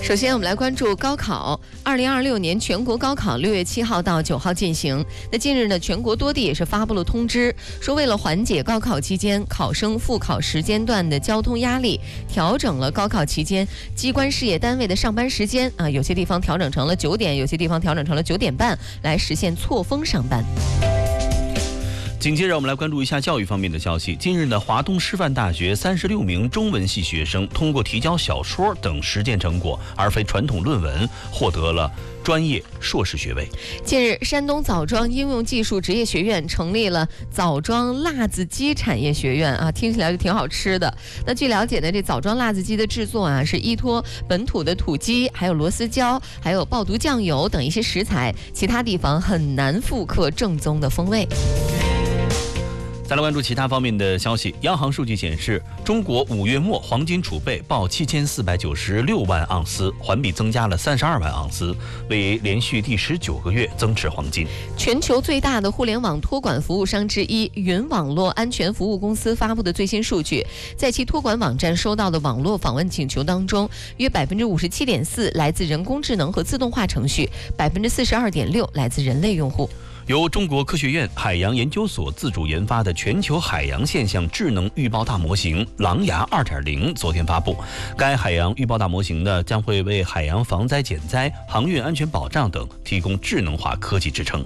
首先，我们来关注高考。2026年全国高考6月7号到9号进行。那近日呢，全国多地也是发布了通知，说为了缓解高考期间考生复考时间段的交通压力，调整了高考期间机关事业单位的上班时间啊，有些地方调整成了9点，有些地方调整成了9点半，来实现错峰上班。 紧接着我们来关注一下教育方面的消息。近日呢，华东师范大学36名中文系学生通过提交小说等实践成果，而非传统论文，获得了专业硕士学位。 近日，山东枣庄应用技术职业学院成立了枣庄辣子鸡产业学院啊，听起来就挺好吃的。那据了解呢，这枣庄辣子鸡的制作啊，是依托本土的土鸡，还有螺丝椒，还有爆毒酱油等一些食材，其他地方很难复刻正宗的风味。 再来关注其他方面的消息。央行数据显示，中国5月末黄金储备报7496万盎司，环比增加了32万盎司，为连续第19个月增持黄金。 全球最大的互联网托管服务商之一云网络安全服务公司发布的最新数据，在其托管网站收到的网络访问请求当中，约57.4%来自人工智能和自动化程序，42.6%来自人类用户。 由中国科学院海洋研究所自主研发的全球海洋现象智能预报大模型狼牙 2.0 昨天发布。该海洋预报大模型呢，将会为海洋防灾减灾、航运安全保障等提供智能化科技支撑。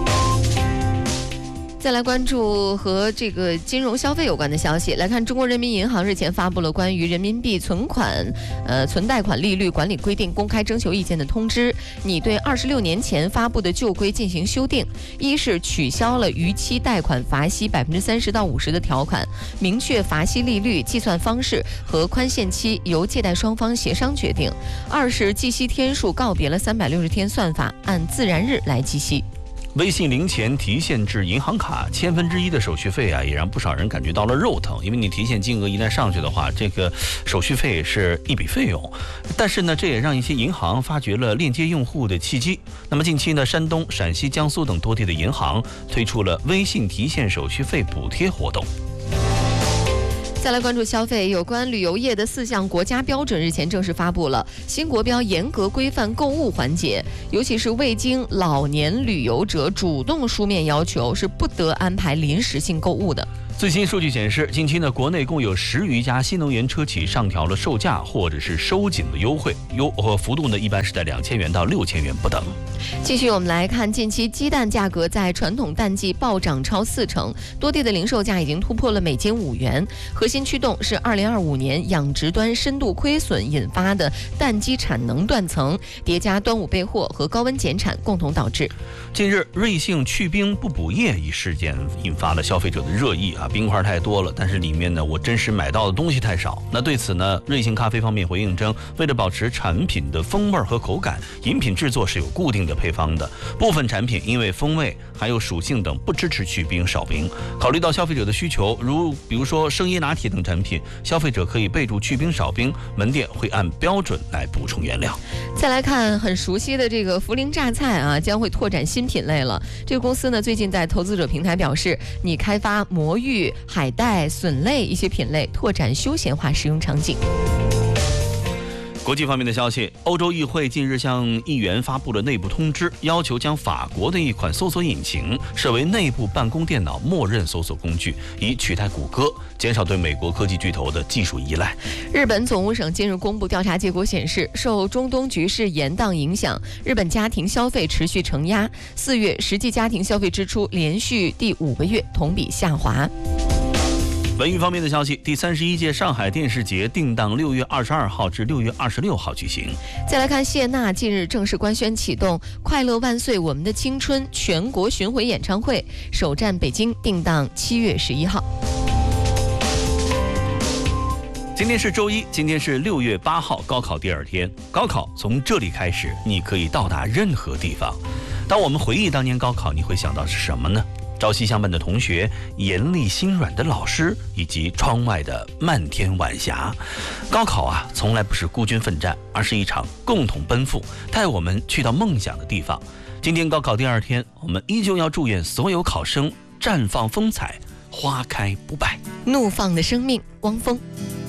再来关注和这个金融消费有关的消息。来看，中国人民银行日前发布了关于人民币存贷款利率管理规定公开征求意见的通知，拟对26年前发布的旧规进行修订。一是取消了逾期贷款罚息30%到50%的条款，明确罚息利率、计算方式和宽限期由借贷双方协商决定。二是计息天数告别了360天算法，按自然日来计息。 微信零钱提现至银行卡1/1000的手续费啊，也让不少人感觉到了肉疼。因为你提现金额一旦上去的话，这个手续费是一笔费用。但是呢，这也让一些银行发掘了链接用户的契机。那么近期呢，山东、陕西、江苏等多地的银行推出了微信提现手续费补贴活动。 再来关注消费，有关旅游业的4项国家标准日前正式发布了。新国标严格规范购物环节，尤其是未经老年旅游者主动书面要求，是不得安排临时性购物的。 最新数据显示，近期呢，国内共有10余家新能源车企上调了售价或者是收紧了优惠，幅度呢一般是在2000元到6000元不等。 继续我们来看，近期鸡蛋价格在传统淡季暴涨超40%，多地的零售价已经突破了每斤5元。核心驱动是2025年养殖端深度亏损引发的蛋鸡产能断层，叠加端午备货和高温减产共同导致。 近日，瑞幸去冰不补液一事件引发了消费者的热议啊，冰块太多了，但是里面呢，我真实买到的东西太少。那对此呢，瑞幸咖啡方面回应称，为了保持产品的风味和口感，饮品制作是有固定的配方的，部分产品因为风味还有属性等不支持去冰少冰。考虑到消费者的需求，比如说生椰拿铁等产品，消费者可以备注去冰少冰，门店会按标准来补充原料。 再来看很熟悉的这个涪陵榨菜啊，将会拓展新品类了。这个公司呢，最近在投资者平台表示，拟开发魔芋、海带、笋类一些品类，拓展休闲化使用场景。 国际方面的消息，欧洲议会近日向议员发布了内部通知，要求将法国的一款搜索引擎设为内部办公电脑默认搜索工具，以取代谷歌，减少对美国科技巨头的技术依赖。 日本总务省近日公布调查结果显示，受中东局势延宕影响，日本家庭消费持续承压，4月实际家庭消费支出连续第5个月同比下滑。 文娱方面的消息，第31届上海电视节定档6月22号至6月26号举行。 再来看谢娜近日正式官宣启动“快乐万岁，我们的青春”全国巡回演唱会，首站北京，定档7月11号。 今天是周一，今天是6月8号，高考第2天。高考从这里开始，你可以到达任何地方。当我们回忆当年高考，你会想到是什么呢？朝夕相伴的同学，严厉心软的老师，以及窗外的漫天晚霞。高考啊，从来不是孤军奋战，而是一场共同奔赴，带我们去到梦想的地方。今天高考第2天，我们依旧要祝愿所有考生绽放风采，花开不败。 怒放的生命，汪峰。